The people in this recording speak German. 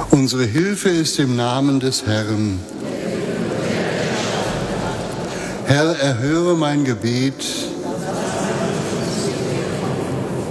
Unsere Hilfe ist im Namen des Herrn. Herr, erhöre mein Gebet.